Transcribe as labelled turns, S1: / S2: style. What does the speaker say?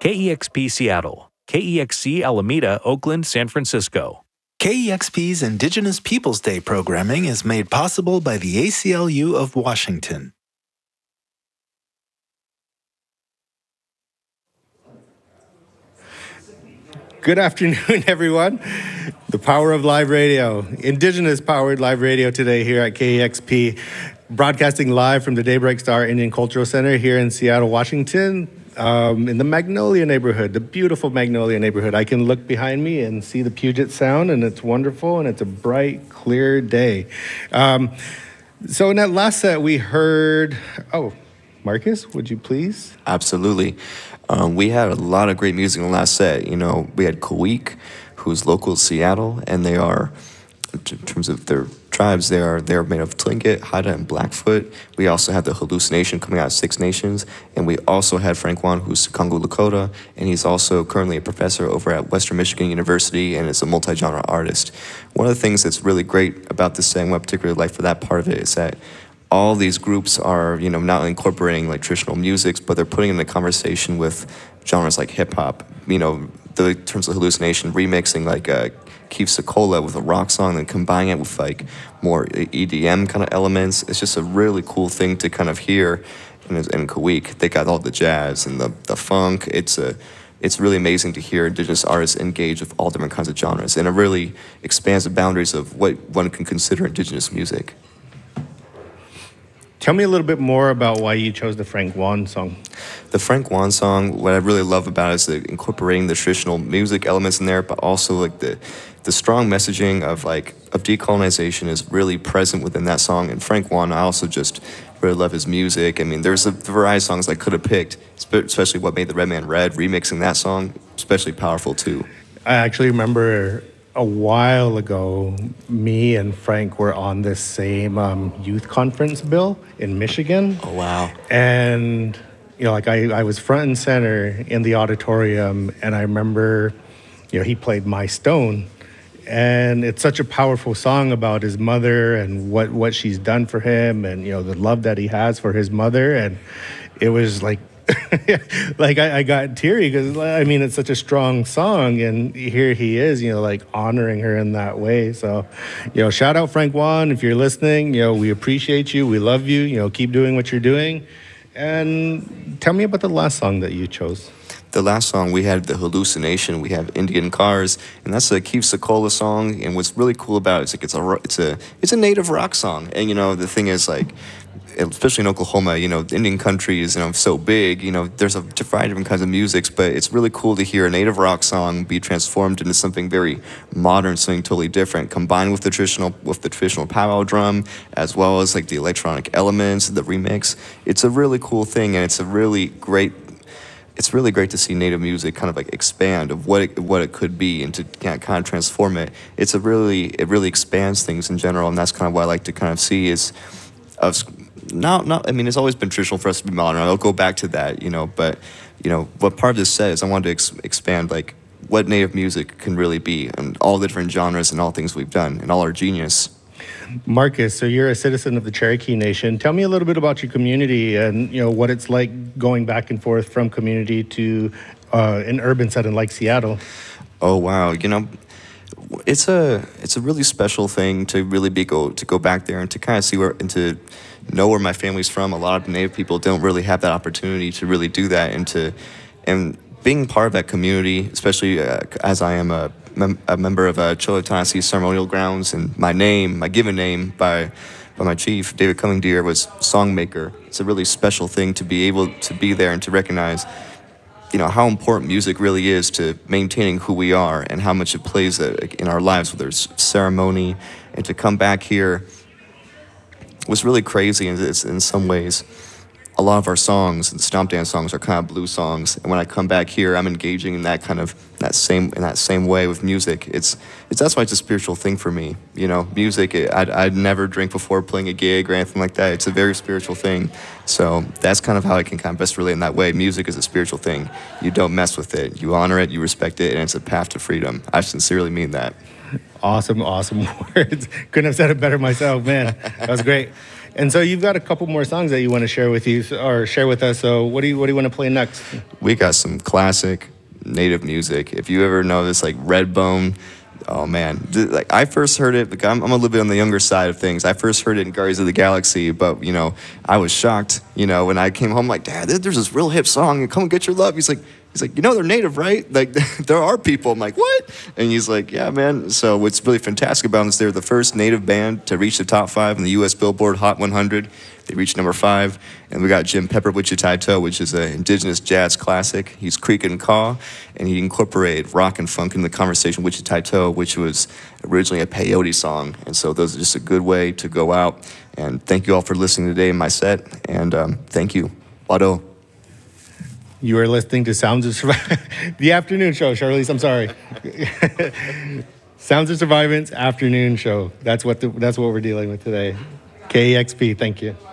S1: KEXP Seattle, KEXC Alameda, Oakland, San Francisco.
S2: KEXP's Indigenous Peoples Day programming is made possible by the ACLU of Washington.
S3: Good afternoon, everyone. The power of live radio, Indigenous-powered live radio today here at KEXP, broadcasting live from the Daybreak Star Indian Cultural Center here in Seattle, Washington, in the Magnolia neighborhood, the beautiful Magnolia neighborhood. I can look behind me and see the Puget Sound, and it's wonderful, and it's a bright, clear day. So in that last set, we heard, Marcus, would you please?
S4: Absolutely. We had a lot of great music in the last set. You know, we had Kawik, who's local to Seattle, and they are, in terms of their tribes, they're made of Tlingit, Haida, and Blackfoot. We also had the Hallucination coming out of Six Nations, and we also had Frank Juan, who's Kongo Lakota, and he's also currently a professor over at Western Michigan University and is a multi-genre artist. One of the things that's really great about this set, and what I particularly like for that part of it, is that all these groups are, you know, not only incorporating like traditional musics, but they're putting in a conversation with genres like hip hop. You know, in terms of Hallucination, remixing like Keith Secola with a rock song, and combining it with like more EDM kind of elements. It's just a really cool thing to kind of hear. In Kawik, they got all the jazz and the funk. It's really amazing to hear Indigenous artists engage with all different kinds of genres, and it really expands the boundaries of what one can consider Indigenous music.
S3: Tell me a little bit more about why you chose the Frank Juan song.
S4: The Frank Juan song, what I really love about it is incorporating the traditional music elements in there, but also like the strong messaging of decolonization is really present within that song. And Frank Juan, I also just really love his music. I mean, there's a variety of songs I could have picked, especially What Made the Red Man Red, remixing that song, especially powerful too.
S3: I actually remember a while ago, me and Frank were on this same youth conference bill in Michigan.
S4: Oh, wow.
S3: And, you know, like I was front and center in the auditorium, and I remember, you know, he played My Stone. And it's such a powerful song about his mother and what she's done for him, and, you know, the love that he has for his mother. And it was like, like I got teary because, I mean, it's such a strong song, and here he is, you know, like honoring her in that way. So, you know, shout out Frank Juan if you're listening. You know, we appreciate you, we love you. You know, keep doing what you're doing. And tell me about the last song that you chose.
S4: The last song, we had The Hallucination, we have Indian Cars, and that's a Keith Secola song. And what's really cool about it is like it's a native rock song. And, you know, the thing is, like, especially in Oklahoma, you know, Indian country is, you know, so big, you know, there's a variety of different kinds of musics, but it's really cool to hear a native rock song be transformed into something very modern, something totally different, combined with the traditional powwow drum, as well as like the electronic elements, the remix. It's a really cool thing, and it's really great to see native music kind of like expand of what it could be, and to kind of transform it. It really expands things in general, and that's kind of what I like to kind of see is us. I mean, it's always been traditional for us to be modern. I'll go back to that, you know, but, you know, what part of this set is I wanted to expand, like, what native music can really be, and all the different genres and all things we've done, and all our genius.
S3: Marcus, so you're a citizen of the Cherokee Nation. Tell me a little bit about your community and, you know, what it's like going back and forth from community to an urban setting like Seattle.
S4: Oh, wow. You know, it's a really special thing to really go back there and to kind of see and to know where my family's from. A lot of Native people don't really have that opportunity to really do that, and being part of that community, especially as I am a member of Chillicothe Ceremonial Grounds, and my given name by my chief, David Cummingdeer, was Songmaker. It's a really special thing to be able to be there and to recognize, you know, how important music really is to maintaining who we are and how much it plays in our lives, whether it's ceremony. And to come back here was really crazy in some ways. A lot of our songs, the stomp dance songs, are kind of blues songs, and when I come back here, I'm engaging in that same way with music. That's why it's a spiritual thing for me. You know, music. I'd never drink before playing a gig or anything like that. It's a very spiritual thing. So that's kind of how I can kind of best relate in that way. Music is a spiritual thing. You don't mess with it. You honor it. You respect it, and it's a path to freedom. I sincerely mean that.
S3: Awesome words. Couldn't have said it better myself, man. That was great. And so you've got a couple more songs that you want to share with us. So what do you want to play next?
S4: We got some classic Native music. If you ever know this, like Redbone, oh man, like I first heard it. Like I'm a little bit on the younger side of things. I first heard it in Guardians of the Galaxy, but I was shocked. When I came home, like, Dad, there's this real hip song. Come Get Your Love. He's like, they're Native, right? Like, there are people. I'm like, what? And he's like, yeah, man. So what's really fantastic about them is they're the first Native band to reach the top 5 in the U.S. Billboard Hot 100. They reached number 5. And we got Jim Pepper Wichita, which is an indigenous jazz classic. He's Creek and Caw, and he incorporated rock and funk in the conversation Wichita, which was originally a peyote song. And so those are just a good way to go out. And thank you all for listening today in my set. And thank you. Wado.
S3: You are listening to Sounds of Survivance, the afternoon show, Charlize. I'm sorry. Sounds of Survivance afternoon show. That's what we're dealing with today. KEXP. Thank you.